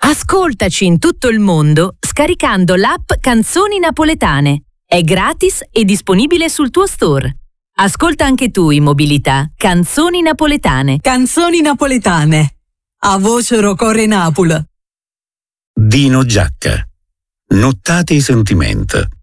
Ascoltaci in tutto il mondo scaricando l'app Canzoni Napoletane. È gratis e disponibile sul tuo store. Ascolta anche tu in mobilità Canzoni Napoletane. Canzoni napoletane. A vocero corre Napoli. Dino Giacca. Nottati i sentimenti.